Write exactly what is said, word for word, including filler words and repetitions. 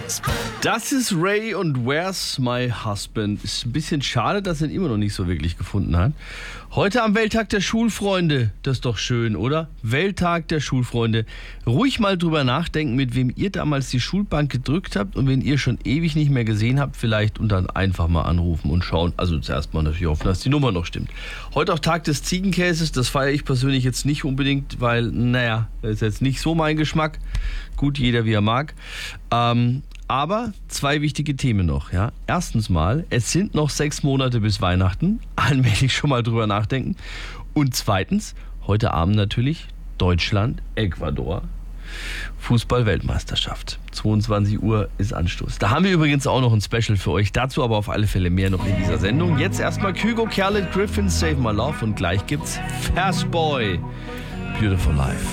Das ist Ray und Where's My Husband. Ist ein bisschen schade, dass er ihn immer noch nicht so wirklich gefunden hat. Heute am Welttag der Schulfreunde. Das ist doch schön, oder? Welttag der Schulfreunde. Ruhig mal drüber nachdenken, mit wem ihr damals die Schulbank gedrückt habt und wen ihr schon ewig nicht mehr gesehen habt, vielleicht und dann einfach mal anrufen und schauen. Also zuerst mal natürlich hoffen, dass die Nummer noch stimmt. Heute auch Tag des Ziegenkäses. Das feiere ich persönlich jetzt nicht unbedingt, weil, naja, das ist jetzt nicht so mein Geschmack. Gut, jeder wie er mag. Ähm, Aber zwei wichtige Themen noch. Ja. Erstens mal, es sind noch sechs Monate bis Weihnachten. Allmählich schon mal drüber nachdenken. Und zweitens, heute Abend natürlich Deutschland, Ecuador. Fußball-Weltmeisterschaft. zweiundzwanzig Uhr ist Anstoß. Da haben wir übrigens auch noch ein Special für euch. Dazu aber auf alle Fälle mehr noch in dieser Sendung. Jetzt erstmal Kygo, Khaled, Griffin, Save My Love und gleich gibt's Fast Boy. Beautiful Life.